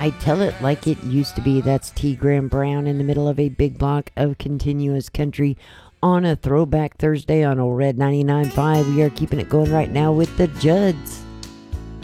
I tell it like it used to be. That's T. Graham Brown in the middle of a big block of continuous country on a Throwback Thursday on Old Red 99.5. We are keeping it going right now with the Judds.